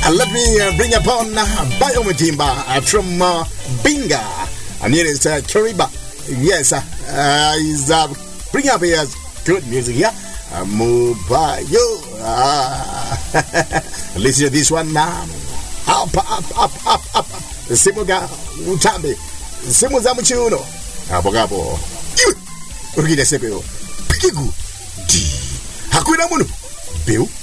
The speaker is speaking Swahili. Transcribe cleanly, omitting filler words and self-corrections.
Let me bring upon Biomutimba from Binga. And here is Kariba. Yes, is bring up here good music here. Mubayo. Listen to this one now. Up. Simuga Utambi. Simuza Muchuno. Abogapo. Ukide sepeo. Pikigu. Di. Hakuna munu. Bill.